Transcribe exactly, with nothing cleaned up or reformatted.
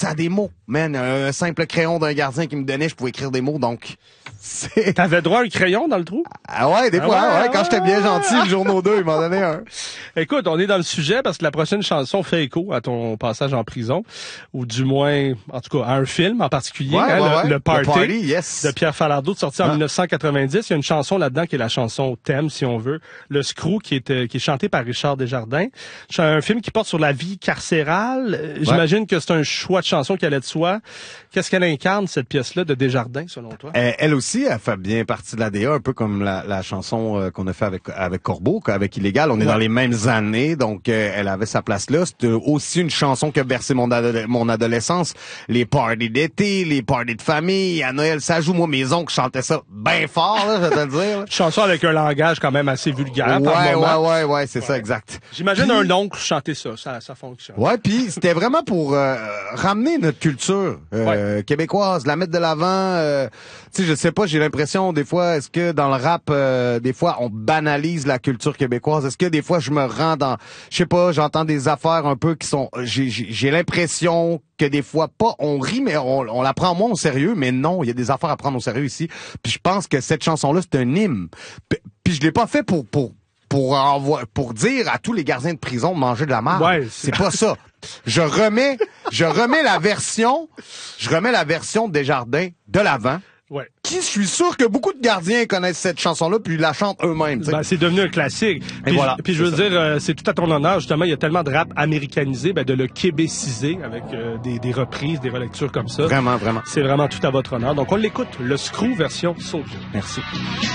à des mots, man. Un simple crayon d'un gardien qui me donnait, je pouvais écrire des mots, donc... c'est... T'avais droit à un crayon dans le trou? Ah ouais, des ah fois, ouais, ouais, quand ouais, j'étais bien ouais. gentil, le journaux deux, il m'en donnait un. Écoute, on est dans le sujet parce que la prochaine chanson fait écho à ton passage en prison, ou du moins, en tout cas, à un film en particulier, Ouais, hein, ouais, le, ouais. le Party, le Party yes. de Pierre Falardeau, sorti en ah. dix-neuf cent quatre-vingt-dix. Il y a une chanson là-dedans qui est la chanson thème, si on veut, le Screw, qui est, euh, qui est chanté par Richard Desjardins. C'est un film qui porte sur la vie carcérale. Euh, ouais. J'imagine que c'est un choix de chanson qui allait de soi. Qu'est-ce qu'elle incarne, cette pièce-là de Desjardins, selon toi? Elle, elle aussi, elle fait bien partie de l'A D A, un peu comme la, la chanson euh, qu'on a fait avec avec Corbeau, avec Illégal. On est ouais. dans les mêmes années, donc euh, elle avait sa place là. C'était aussi une chanson qui a bercé mon, ado- mon adolescence. Les parties d'été, les parties de famille, à Noël, ça joue. Moi, mes oncles chantaient ça bien fort, là, je vais te le dire. Là. Chanson avec un langage quand même assez vulgaire. Ouais, par ouais, moment. ouais, ouais, c'est ouais. ça, exact. J'imagine puis, un oncle chanter ça, ça, ça fonctionne. Ouais, puis c'était vraiment pour euh, ramener notre culture euh, ouais. québécoise, la mettre de l'avant. Euh, tu sais, je sais pas, j'ai l'impression des fois, est-ce que dans le rap, euh, des fois, on banalise la culture québécoise? Est-ce que des fois, je me rends dans, je sais pas, j'entends des affaires un peu qui sont, j'ai, j'ai, j'ai l'impression que des fois, pas, on rit, mais on, on la prend moins au sérieux, mais non, il y a des affaires à prendre au sérieux ici. Puis je pense que cette chanson-là, c'est un hymne. Puis je l'ai pas fait pour, pour, pour envoyer, pour dire à tous les gardiens de prison de manger de la merde. Ouais, c'est... c'est pas ça. Je remets, je remets la version, je remets la version de Desjardins de l'avant. Ouais. Qui, je suis sûr que beaucoup de gardiens connaissent cette chanson-là puis la chantent eux-mêmes. Ben, c'est devenu un classique. Puis, voilà, puis je veux ça. dire, euh, c'est tout à ton honneur, justement, il y a tellement de rap américanisé, ben, de le québéciser avec euh, des, des reprises, des relectures comme ça. Vraiment, vraiment. C'est vraiment tout à votre honneur. Donc on l'écoute, le Screw version Soulja. Merci.